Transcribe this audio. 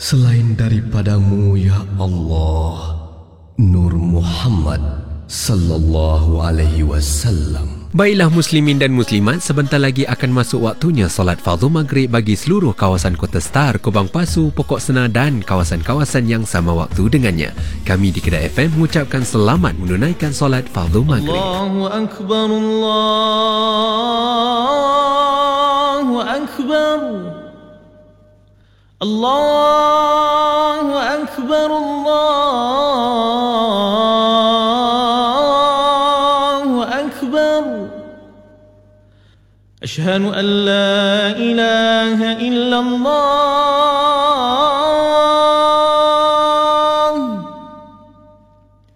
selain daripadamu ya Allah, Nur Muhammad sallallahu alaihi wasallam. Baiklah muslimin dan muslimat, sebentar lagi akan masuk waktunya solat fardu maghrib bagi seluruh kawasan Kota Star, Kubang Pasu, Pokok Senar dan kawasan-kawasan yang sama waktu dengannya. Kami di Kedah FM mengucapkan selamat menunaikan solat fardu maghrib. Allahu Akbar, Allahu Akbar, Allahu Akbar, Allahu Akbar. Ashhadu an la ilaha illallah.